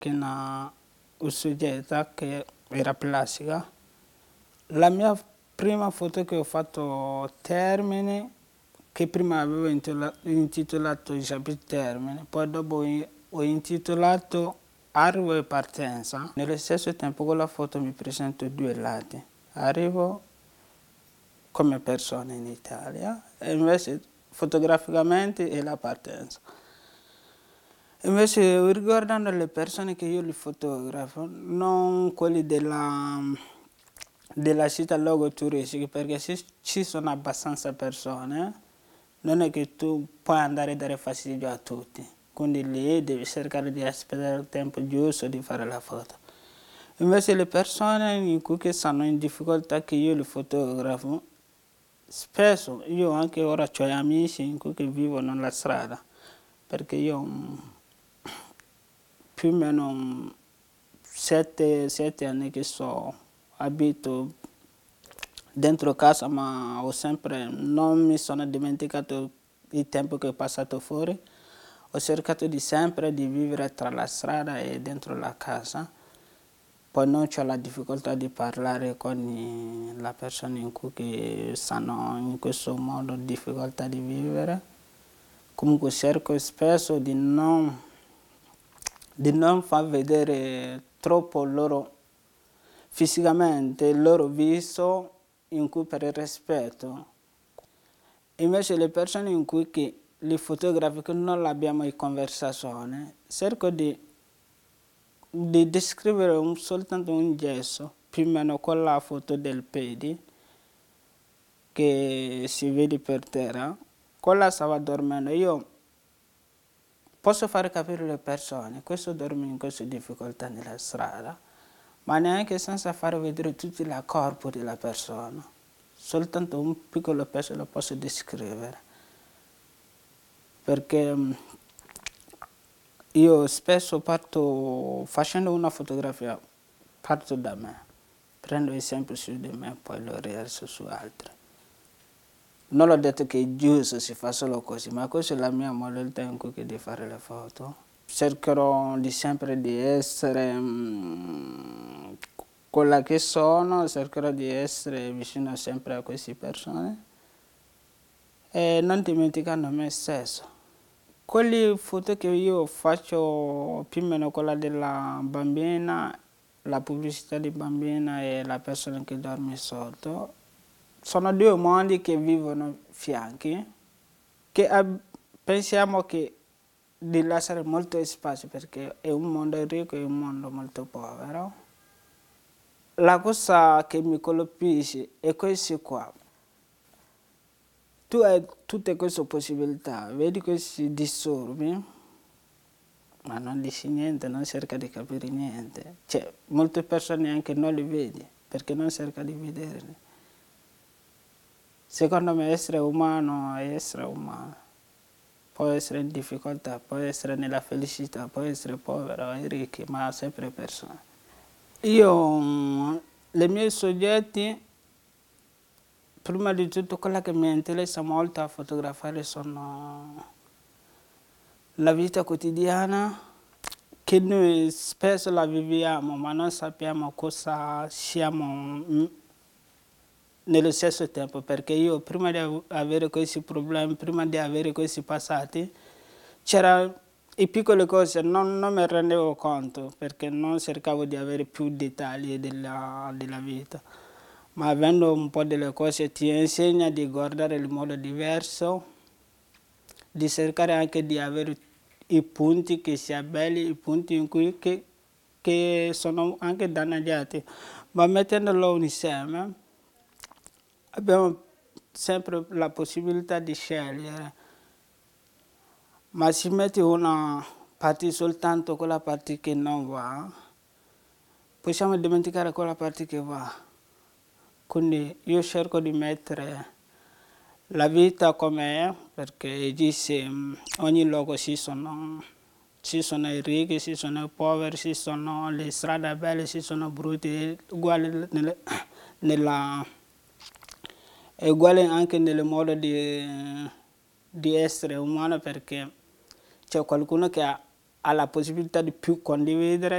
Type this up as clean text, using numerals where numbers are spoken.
che una suggetta che era plastica. La mia prima foto che ho fatto Termine, che prima avevo intitolato Il chapitre Termine, poi dopo ho intitolato Arrivo e partenza. Nello stesso tempo con la foto mi presento due lati. Arrivo come persona in Italia e invece fotograficamente è la partenza. Invece riguardando le persone che io li fotografo, non quelli della città luogo turistico, perché se ci sono abbastanza persone, non è che tu puoi andare a dare fastidio a tutti. Quindi lì devi cercare di aspettare il tempo giusto di fare la foto. Invece le persone in cui che stanno in difficoltà che io li fotografo, spesso io anche ora ho amici in cui che vivono nella strada, perché io più o meno 7 anni che abito dentro casa, ma non mi sono dimenticato il tempo che ho passato fuori. Ho cercato sempre di vivere tra la strada e dentro la casa. Poi non ho la difficoltà di parlare con le persone in cui che stanno in questo modo difficoltà di vivere. Comunque cerco spesso di non far vedere troppo loro fisicamente il loro viso, in cui per il rispetto. Invece le persone in cui che li fotografico non abbiamo in conversazione, cerco di descrivere soltanto un gesto, più o meno con la foto del piede che si vede per terra. Quella stava dormendo, io posso far capire alle persone, questo dorme in queste difficoltà nella strada, ma neanche senza far vedere tutto il corpo della persona, soltanto un piccolo pezzo lo posso descrivere, perché io spesso parto, facendo una fotografia, parto da me, prendo esempio su di me, poi lo riverso su altri. Non ho detto che è giusto si fa solo così, ma questa è la mia modalità in cui di fare le foto. Cercherò sempre di essere quella che sono, cercherò di essere vicino sempre a queste persone e non dimenticando me stesso. Quelle foto che io faccio, più o meno quella della bambina, la pubblicità di bambina e la persona che dorme sotto, sono due mondi che vivono fianchi, che pensiamo che di lasciare molto spazio perché è un mondo ricco e un mondo molto povero. La cosa che mi colpisce è questo qua. Tu hai tutte queste possibilità, vedi questi disturbi, ma non dici niente, non cerca di capire niente. Cioè, molte persone anche non li vedi, perché non cerca di vederli. Secondo me essere umano è essere umano. Può essere in difficoltà, può essere nella felicità, può essere povero e ricco, ma sempre persone. Io, i miei soggetti, prima di tutto quella che mi interessa molto a fotografare sono la vita quotidiana, che noi spesso la viviamo, ma non sappiamo cosa siamo nello stesso tempo, perché io prima di avere questi problemi, prima di avere questi passati, c'erano le piccole cose, non mi rendevo conto, perché non cercavo di avere più dettagli della vita. Ma avendo un po' delle cose ti insegna di guardare in modo diverso, di cercare anche di avere i punti che siano belli, i punti in cui che sono anche danneggiati, ma mettendolo insieme abbiamo sempre la possibilità di scegliere. Ma se metti una parte soltanto quella parte che non va, possiamo dimenticare quella parte che va. Quindi io cerco di mettere la vita com'è, perché dice ogni luogo ci sono i ricchi, ci sono i poveri, ci sono le strade belle, ci sono brutte, è uguale anche nel modo di essere umano, perché c'è qualcuno che ha ha la possibilità di più condividere,